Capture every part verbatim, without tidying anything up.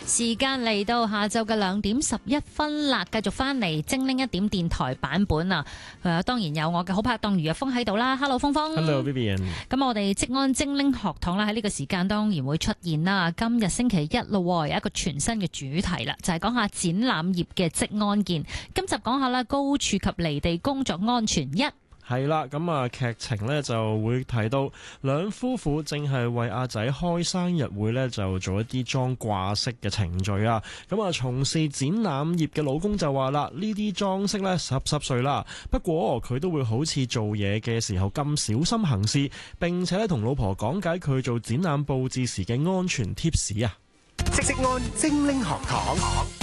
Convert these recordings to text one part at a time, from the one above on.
時間嚟到下晝嘅兩點十一分啦，繼續翻嚟精靈一點電台版本啊！誒，當然有我嘅好拍檔余若峰喺度啦。Hello， 峰峰。 Hello， Vivian。 咁我哋職安精靈學堂啦，喺呢個時間當然會出現啦。今日星期一咯，有一個全新嘅主題啦，就係講下展覽業嘅職安健。今集講下啦，高處及離地工作安全一。 係啦，咁啊劇情呢就會提到兩夫婦正係為阿仔開生日會呢，就做一啲裝掛飾嘅程序啊。咁啊從事展覽業嘅老公就話啦，呢啲裝飾呢濕濕碎啦，不過佢都會好似做嘢嘅時候咁小心行事，並且咧同老婆講解佢做展覽佈置時嘅安全貼士啊。 職安精靈學堂，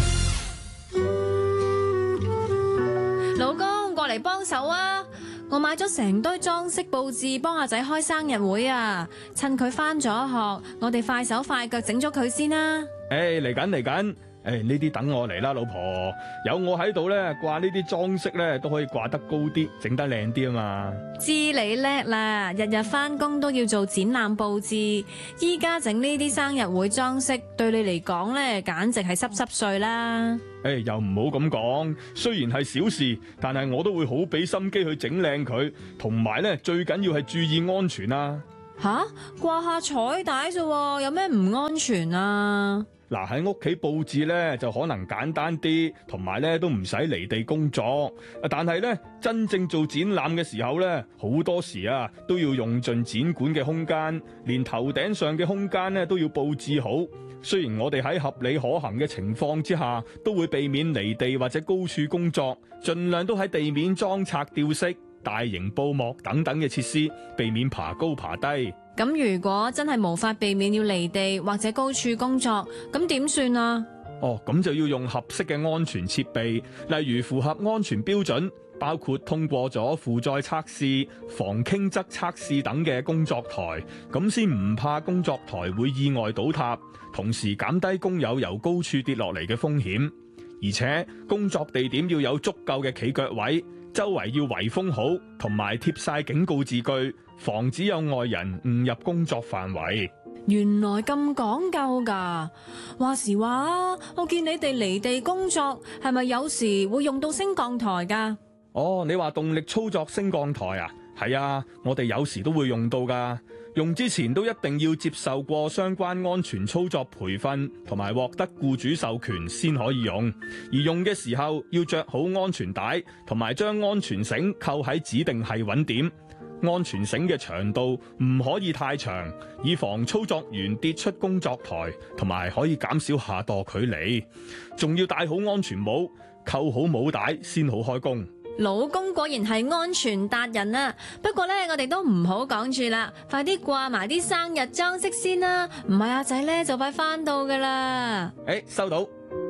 老公過嚟幫手啊！我買咗成堆裝飾佈置幫阿仔開生日會啊！趁佢返咗學，我哋快手快腳整咗佢先啦。 誒，嚟緊嚟緊，誒呢啲等我嚟啦，老婆，有我喺度咧，掛呢啲裝飾咧都可以掛得高啲，整得靚啲啊嘛。 知你叻啦，日日返工都要做展覽佈置，依家整呢啲生日會裝飾，對你嚟講咧，簡直係濕濕碎啦。 誒，又唔好咁講，雖然係小事，但係我都會好俾心機去整靚佢，同埋咧最緊要係注意安全啊！ 吓，掛下彩帶啫，有咩唔安全啊？ 嗱，喺屋企佈置咧就可能簡單啲，同埋咧都唔使離地工作。但係咧真正做展覽嘅時候咧，好多時啊都要用盡展館嘅空間，連頭頂上嘅空間咧都要佈置好。雖然我哋喺合理可行嘅情況之下，都會避免離地或者高處工作，盡量都喺地面裝拆吊飾、大型布幕等等嘅設施，避免爬高爬低。 咁如果真係無法避免要離地或者高處工作，咁點算啊？ 哦，咁就要用合適嘅安全設備，例如符合安全標準，包括通過咗負載測試、防傾側測試等嘅工作台，咁先唔怕工作台會意外倒塌，同時減低工友由高處跌落嚟嘅風險。而且工作地點要有足夠嘅企腳位，周圍要圍封好，同埋貼晒警告字句，防止有外人誤入工作範圍。 原來咁講究㗎，話時話啊，我見你哋離地工作，係咪有時會用到升降台㗎？ 哦，你話動力操作升降台啊？係啊，我哋有時都會用到㗎。用之前都一定要接受過相關安全操作培訓，同埋獲得僱主授權先可以用。而用嘅時候要着好安全帶，同埋將安全繩扣喺指定繫穩點。安全繩嘅長度唔可以太長，以防操作員跌出工作台，同埋可以減少下墮距離。仲要戴好安全帽，扣好帽帶先好開工。 老公果然係安全達人啊！不過咧，我哋都唔好講住啦，快啲掛埋啲生日裝飾先啦，唔係阿仔咧就快翻到噶啦。 誒，收到。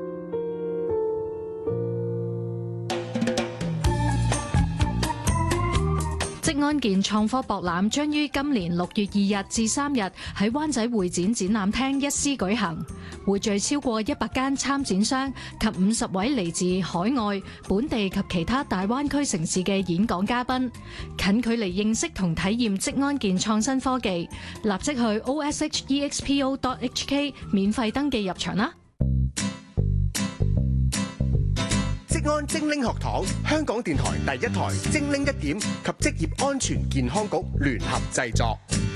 職安健創科博覽將於今年六月二日至三日喺灣仔會展展覽廳一師舉行，匯聚超過一百間參展商及五十位嚟自海外、本地及其他大灣區城市嘅演講嘉賓，近距離認識同體驗職安健創新科技。立即去 o s h e x p o dot h k 免費登記入場啦！ 職安精靈學堂，香港電台第一台精靈一點及職業安全健康局聯合製作。